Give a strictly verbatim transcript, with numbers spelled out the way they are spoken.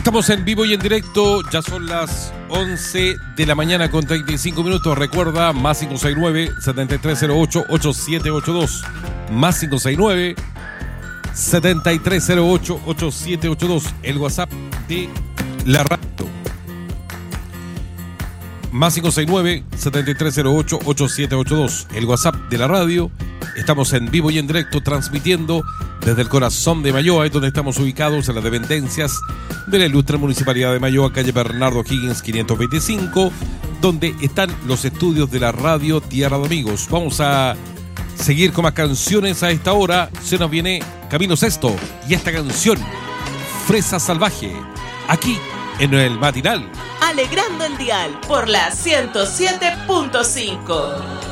Estamos en vivo y en directo, ya son las once de la mañana con treinta y cinco minutos. Recuerda, más cinco seis nueve, siete tres cero ocho, ocho siete ocho dos. Más cinco seis nueve, siete tres cero ocho, ocho siete ocho dos. El WhatsApp de la radio. Más cinco seis nueve, siete tres cero ocho, ocho siete ocho dos. El WhatsApp de la radio. Estamos en vivo y en directo transmitiendo desde el corazón de Mayoa, es donde estamos ubicados en las dependencias de la ilustre Municipalidad de Mayoa, calle Bernardo Higgins quinientos veinticinco, donde están los estudios de la radio Tierra de Amigos. Vamos a seguir con más canciones a esta hora. Se nos viene Camilo Sesto y esta canción, Fresa Salvaje, aquí en el matinal. Alegrando el dial por la ciento siete punto cinco.